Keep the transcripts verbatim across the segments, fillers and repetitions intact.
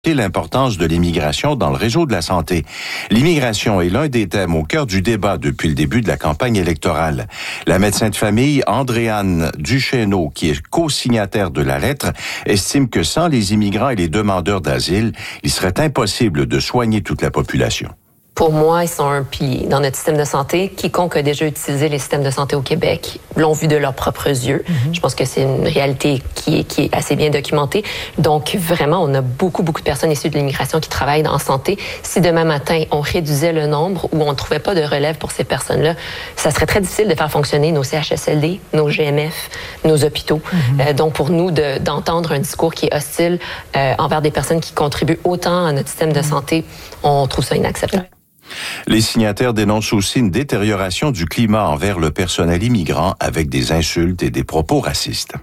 l'importance de l'immigration dans le réseau de la santé. L'immigration est l'un des thèmes au cœur du débat depuis le début de la campagne électorale. La médecin de famille Andréane Duchesneau, qui est co-signataire de la lettre, estime que sans les immigrants et les demandeurs d'asile, il serait impossible de soigner toute la population. Pour moi, ils sont un pilier dans notre système de santé. Quiconque a déjà utilisé les systèmes de santé au Québec l'ont vu de leurs propres yeux. Mm-hmm. Je pense que c'est une réalité qui est, qui est assez bien documentée. Donc, vraiment, on a beaucoup, beaucoup de personnes issues de l'immigration qui travaillent en santé. Si demain matin, on réduisait le nombre ou on ne trouvait pas de relève pour ces personnes-là, ça serait très difficile de faire fonctionner nos C H S L D, nos G M F, nos hôpitaux. Mm-hmm. Euh, donc, pour nous, de, d'entendre un discours qui est hostile euh, envers des personnes qui contribuent autant à notre système de santé, on trouve ça inacceptable. Les signataires dénoncent aussi une détérioration du climat envers le personnel immigrant avec des insultes et des propos racistes.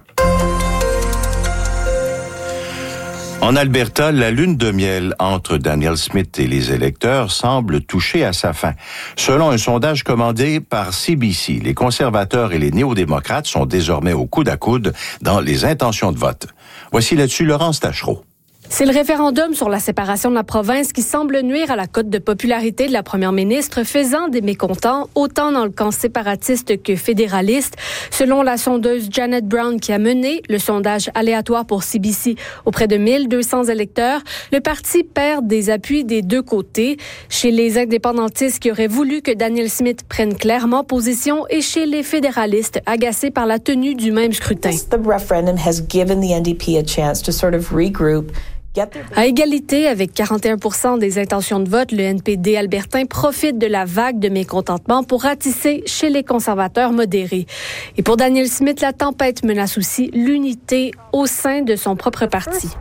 En Alberta, la lune de miel entre Danielle Smith et les électeurs semble toucher à sa fin. Selon un sondage commandé par C B C, les conservateurs et les néo-démocrates sont désormais au coude à coude dans les intentions de vote. Voici là-dessus Laurence Tachereau. C'est le référendum sur la séparation de la province qui semble nuire à la cote de popularité de la première ministre, faisant des mécontents autant dans le camp séparatiste que fédéraliste. Selon la sondeuse Janet Brown qui a mené le sondage aléatoire pour C B C auprès de mille deux cents électeurs, le parti perd des appuis des deux côtés. Chez les indépendantistes qui auraient voulu que Danielle Smith prenne clairement position et chez les fédéralistes agacés par la tenue du même scrutin. The referendum has given the N D P a chance to sort of regroup. À égalité avec quarante et un pour cent des intentions de vote, le N P D albertain profite de la vague de mécontentement pour ratisser chez les conservateurs modérés. Et pour Danielle Smith, la tempête menace aussi l'unité au sein de son propre parti.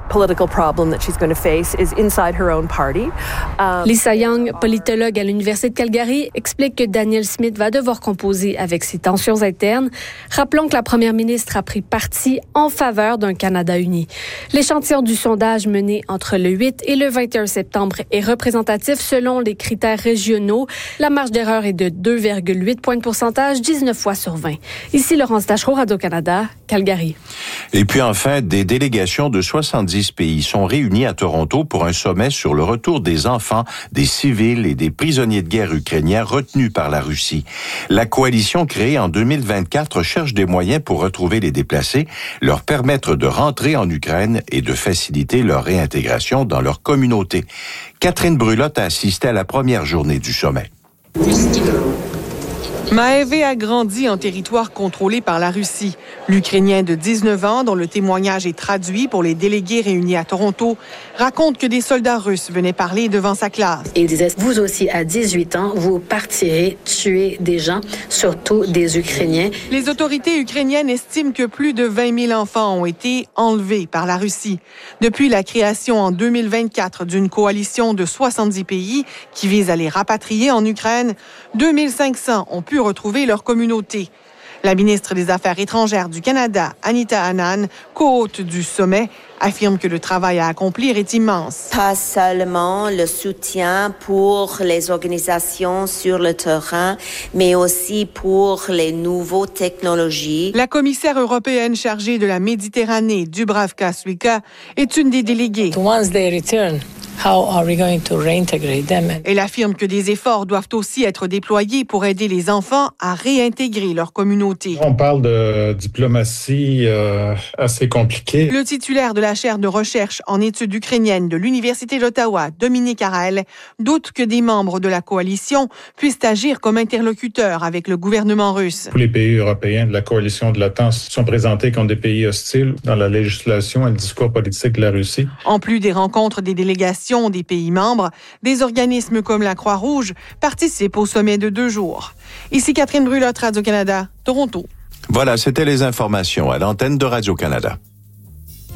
Lisa Young, politologue à l'Université de Calgary, explique que Danielle Smith va devoir composer avec ses tensions internes. Rappelons que la première ministre a pris parti en faveur d'un Canada uni. L'échantillon du sondage mené entre le huit et le vingt et un septembre est représentatif selon les critères régionaux. La marge d'erreur est de deux virgule huit points de pourcentage, dix-neuf fois sur vingt. Ici Laurence Tachereau, Radio-Canada, Calgary. Et puis enfin, des délégations de soixante-dix pays sont réunies à Toronto pour un sommet sur le retour des enfants, des civils et des prisonniers de guerre ukrainiens retenus par la Russie. La coalition créée en deux mille vingt-quatre cherche des moyens pour retrouver les déplacés, leur permettre de rentrer en Ukraine et de faciliter leur réintégration dans leur communauté. Catherine Brulotte a assisté à la première journée du sommet. Maëvé a grandi en territoire contrôlé par la Russie. L'Ukrainien de dix-neuf ans, dont le témoignage est traduit pour les délégués réunis à Toronto, raconte que des soldats russes venaient parler devant sa classe. Il disait, vous aussi, à dix-huit ans, vous partirez tuer des gens, surtout des Ukrainiens. Les autorités ukrainiennes estiment que plus de vingt mille enfants ont été enlevés par la Russie. Depuis la création en deux mille vingt-quatre d'une coalition de soixante-dix pays qui vise à les rapatrier en Ukraine, deux mille cinq cents ont pu retrouver leur communauté. La ministre des Affaires étrangères du Canada, Anita Anand, co-hôte du sommet, affirme que le travail à accomplir est immense. Pas seulement le soutien pour les organisations sur le terrain, mais aussi pour les nouvelles technologies. La commissaire européenne chargée de la Méditerranée, Dubravka Šuica, est une des déléguées. Once they return, how are we going to reintegrate them? Elle affirme que des efforts doivent aussi être déployés pour aider les enfants à réintégrer leur communauté. On parle de diplomatie euh, assez compliquée. Le titulaire de la chaire de recherche en études ukrainiennes de l'Université d'Ottawa, Dominique Harel, doute que des membres de la coalition puissent agir comme interlocuteurs avec le gouvernement russe. Tous les pays européens de la coalition de l'OTAN sont présentés comme des pays hostiles dans la législation et le discours politique de la Russie. En plus des rencontres des délégations des pays membres, des organismes comme la Croix-Rouge participent au sommet de deux jours. Ici Catherine Brulotte, Radio-Canada, Toronto. Voilà, c'était les informations à l'antenne de Radio-Canada.